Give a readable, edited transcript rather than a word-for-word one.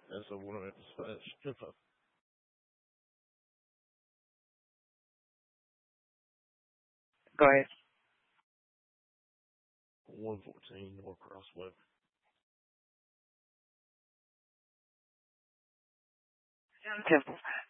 That's a one of the 114 North Crossway. Temple.